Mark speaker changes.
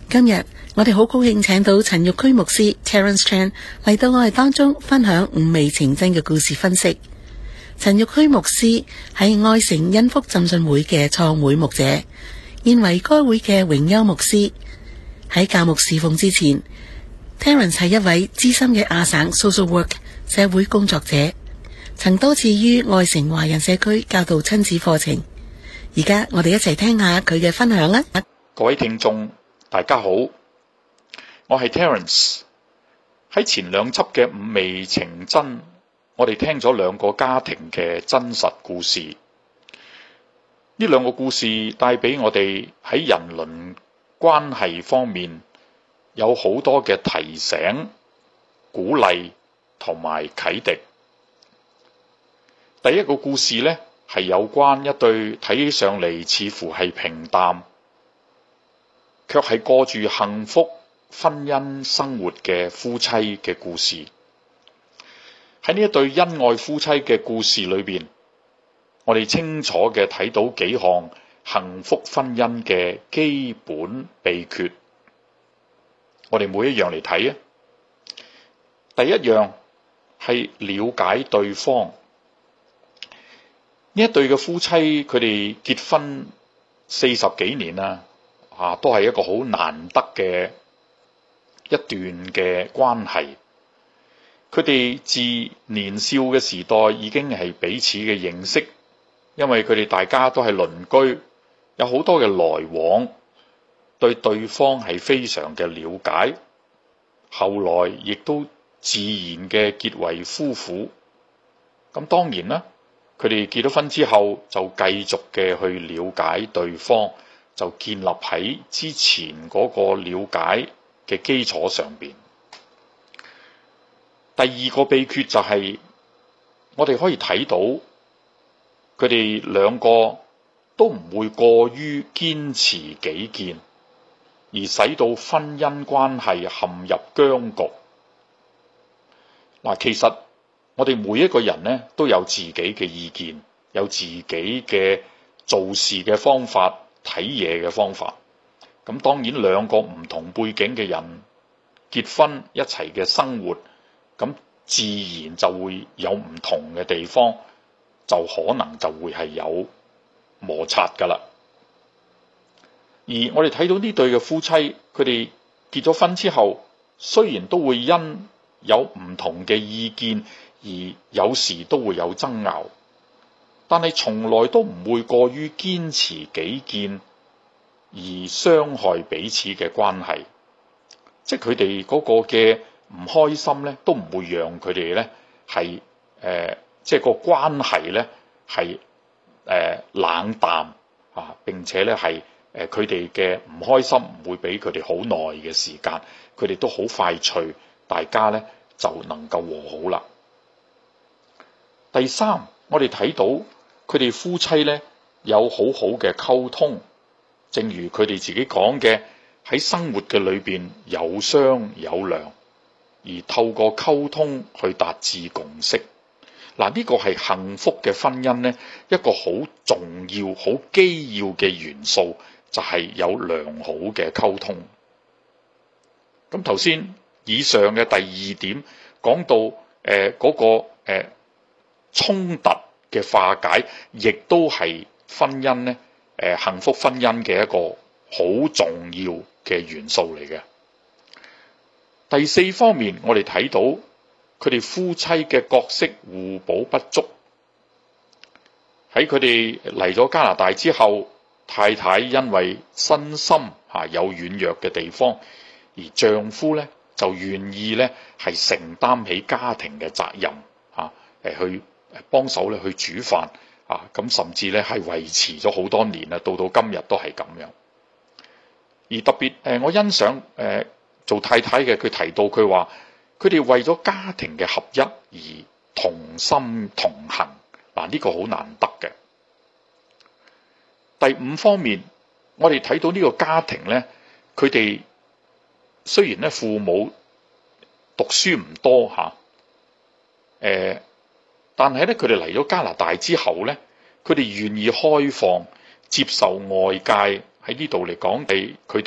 Speaker 1: 今日我哋好高興請到陳玉區牧師 Terence Chan 嚟到我哋當中分享五味情真嘅故事分析。陳玉區牧師係愛城恩福浸信會嘅創會牧者，現為該會嘅榮休牧師。喺教牧侍奉之前， Terence 係一位資深嘅亞省 social work 社會工作者，曾多次於愛城華人社區教導親子課程。而家我哋一齊聽下佢嘅分享啦。
Speaker 2: 各位聽眾大家好，我係 Terence。 喺前兩輯嘅五味情真，我哋聽咗兩個家庭嘅真實故事。呢兩個故事帶俾我哋喺人倫關係方面有好多嘅提醒、鼓勵同埋啟迪。第一個故事呢，係有關一對睇起上嚟似乎係平淡，卻係過住幸福婚姻生活嘅夫妻嘅故事。喺呢一對恩愛夫妻嘅故事裏邊，我哋清楚嘅睇到幾項幸福婚姻嘅基本秘訣。我哋每一樣嚟睇啊。第一樣係了解對方。呢一對嘅夫妻，佢哋結婚40幾年啦，都係一個好難得嘅一段嘅關係。佢哋自年少嘅時代已經係彼此嘅認識，因為佢哋大家都係鄰居，有好多嘅來往，對對方係非常嘅了解。後來亦都自然嘅結為夫婦。咁當然啦，佢哋結咗婚之後就繼續嘅去了解對方，就建立喺之前嗰個了解嘅基礎上邊。第二個秘訣就係，我哋可以睇到佢哋兩個都唔會過於堅持己見，而使到婚姻關係陷入僵局。其實我哋每一個人呢都有自己嘅意見，有自己嘅做事嘅方法、睇嘢嘅方法。咁當然兩個唔同背景嘅人結婚一齊嘅生活，咁自然就會有唔同嘅地方，就可能就會係有摩擦噶啦。而我哋睇到呢對嘅夫妻，佢哋結咗婚之後，雖然都會因有唔同嘅意見而有時都會有爭拗，但係從來都唔會過於堅持己見而傷害彼此嘅關係。即係佢哋嗰個嘅唔開心咧，都唔會讓佢哋咧係即係個關係咧係冷淡啊，並且咧係佢哋嘅唔開心唔會俾佢哋好耐嘅時間，佢哋都好快脆，大家咧就能夠和好啦。第三，我哋睇到佢哋夫妻咧有好好嘅溝通，正如佢哋自己講嘅，喺生活嘅裏邊有商有量，而透過溝通去達至共識。呢個係幸福嘅婚姻咧一個好重要、好基要嘅元素，就係有良好嘅溝通。咁頭先以上嘅第二點講到嗰個衝突嘅化解，亦都係婚姻咧幸福婚姻嘅一個好重要嘅元素嚟嘅。第四方面，我哋睇到佢哋夫妻嘅角色互補不足。喺佢哋嚟咗加拿大之後，太太因為身心有軟弱嘅地方，而丈夫咧就願意咧係承擔起家庭嘅責任去幫手咧去煮飯咁甚至咧係維持咗好多年啦，到今日都係咁樣。而特別我欣賞做太太嘅，佢提到佢話佢哋為咗家庭嘅合一而同心同行。呢個好難得嘅。第五方面，我哋睇到呢個家庭咧，佢哋雖然咧父母讀書唔多但係咧佢哋嚟咗加拿大之後咧，佢哋願意開放接受外界喺呢度嚟講，佢